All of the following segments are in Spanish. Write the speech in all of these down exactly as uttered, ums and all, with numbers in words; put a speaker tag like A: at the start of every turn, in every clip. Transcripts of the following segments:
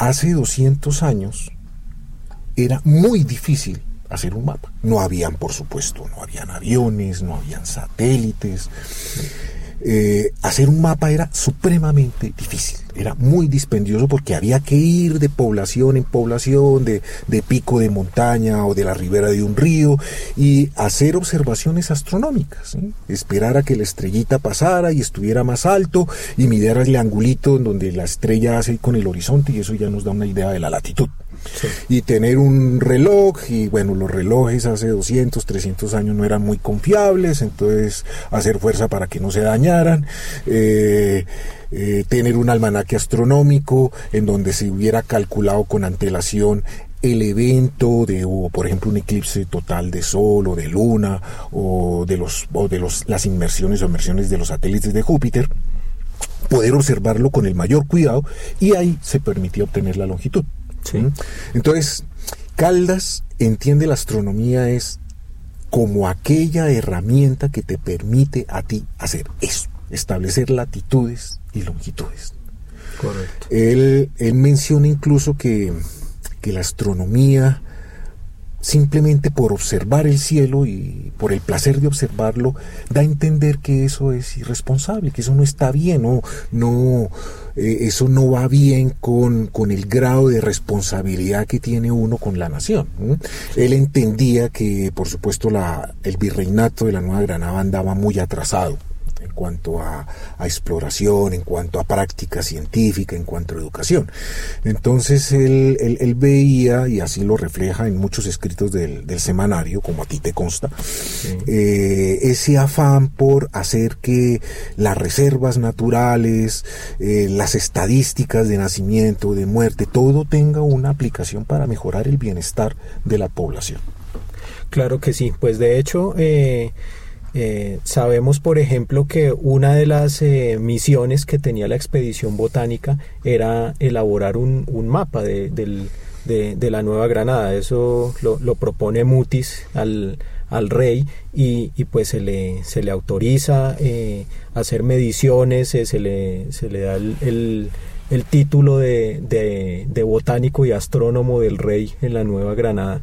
A: hace doscientos años era muy difícil hacer un mapa. No habían, por supuesto, no habían aviones, no habían satélites. Eh, hacer un mapa era supremamente difícil, era muy dispendioso porque había que ir de población en población, de, de pico de montaña o de la ribera de un río y hacer observaciones astronómicas, ¿sí? Esperar a que la estrellita pasara y estuviera más alto y mirar el angulito en donde la estrella hace con el horizonte, y eso ya nos da una idea de la latitud. Sí. Y tener un reloj, y bueno, los relojes hace doscientos, trescientos años no eran muy confiables, entonces hacer fuerza para que no se dañaran, eh, eh, tener un almanaque astronómico en donde se hubiera calculado con antelación el evento de, o por ejemplo, un eclipse total de sol o de luna, o de los o de los las inmersiones o emersiones de los satélites de Júpiter, poder observarlo con el mayor cuidado, y ahí se permitía obtener la longitud. Sí. Entonces, Caldas entiende la astronomía es como aquella herramienta que te permite a ti hacer eso, establecer latitudes y longitudes.
B: Correcto.
A: Él, él menciona incluso que, que la astronomía, simplemente por observar el cielo y por el placer de observarlo, da a entender que eso es irresponsable, que eso no está bien, no, no, eh, eso no va bien con, con el grado de responsabilidad que tiene uno con la nación. ¿Mm? Él entendía que, por supuesto, la, el virreinato de la Nueva Granada andaba muy atrasado en cuanto a, a exploración, en cuanto a práctica científica, en cuanto a educación. Entonces él, él, él veía, y así lo refleja en muchos escritos del, del semanario, como a ti te consta, sí. eh, ese afán por hacer que las reservas naturales, eh, las estadísticas de nacimiento, de muerte, todo tenga una aplicación para mejorar el bienestar de la población.
B: Claro que sí, pues de hecho... Eh... Eh, sabemos, por ejemplo, que una de las eh, misiones que tenía la expedición botánica era elaborar un, un mapa de, del, de, de la Nueva Granada. Eso lo, lo propone Mutis al, al rey, y, y pues se le, se le autoriza eh, hacer mediciones, eh, se, le, se le da el, el, el título de, de, de botánico y astrónomo del rey en la Nueva Granada.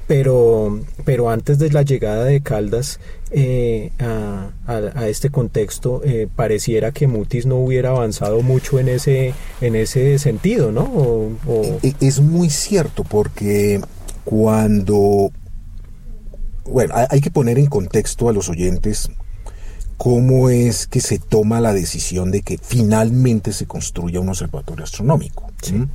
B: Pero, pero antes de la llegada de Caldas eh, a, a, a este contexto, eh, pareciera que Mutis no hubiera avanzado mucho en ese, en ese sentido, ¿no? O, o...
A: Es muy cierto, porque cuando... Bueno, hay que poner en contexto a los oyentes cómo es que se toma la decisión de que finalmente se construya un observatorio astronómico. ¿Sí? ¿Mm?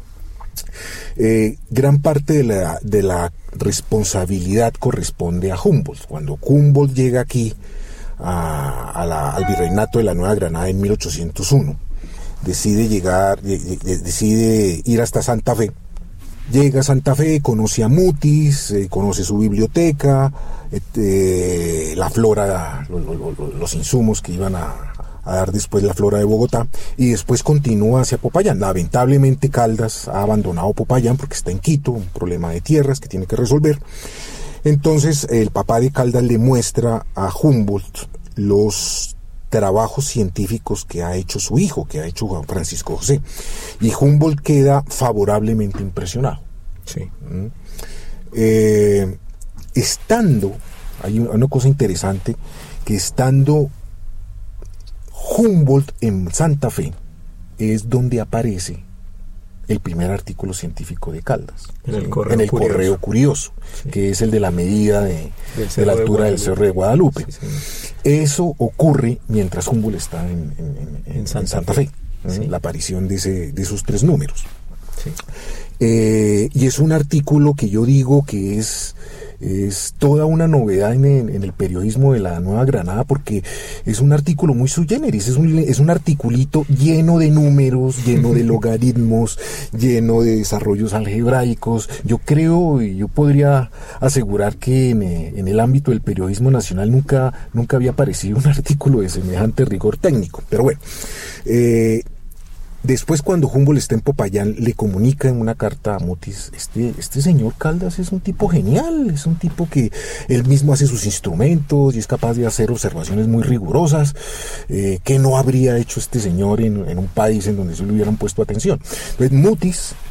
A: Eh, gran parte de la, de la responsabilidad corresponde a Humboldt. Cuando Humboldt llega aquí a, a la, al virreinato de la Nueva Granada en mil ochocientos uno, decide llegar, decide ir hasta Santa Fe. Llega a Santa Fe, conoce a Mutis, eh, conoce su biblioteca, eh, la flora, lo, lo, lo, los insumos que iban a, a dar después la flora de Bogotá, y después continúa hacia Popayán. Lamentablemente Caldas ha abandonado Popayán porque está en Quito, un problema de tierras que tiene que resolver. Entonces el papá de Caldas le muestra a Humboldt los trabajos científicos que ha hecho su hijo, que ha hecho Juan Francisco José, y Humboldt queda favorablemente impresionado.
B: Sí.
A: ¿Mm? Eh, estando, hay una cosa interesante, que estando Humboldt en Santa Fe es donde aparece el primer artículo científico de Caldas,
B: en el,
A: ¿sí?
B: correo,
A: en el
B: curioso.
A: correo curioso, sí. Que es el de la medida de, de la altura de del Cerro de Guadalupe. Sí, sí. Eso ocurre mientras Humboldt está en, en, en, en Santa, en Santa Fe, Fe ¿sí? La aparición de, ese, de esos tres números.
B: Sí.
A: Eh, y es un artículo que yo digo que es es toda una novedad en el, en el periodismo de la Nueva Granada, porque es un artículo muy sui generis, es un, es un articulito lleno de números, lleno de logaritmos, lleno de desarrollos algebraicos. Yo creo y yo podría asegurar que en, en el ámbito del periodismo nacional nunca, nunca había aparecido un artículo de semejante rigor técnico. Pero bueno, eh, después, cuando Humboldt está en Popayán, le comunica en una carta a Mutis, este, este señor Caldas es un tipo genial, es un tipo que él mismo hace sus instrumentos y es capaz de hacer observaciones muy rigurosas, eh, que no habría hecho este señor en, en un país en donde se le hubieran puesto atención. Entonces Mutis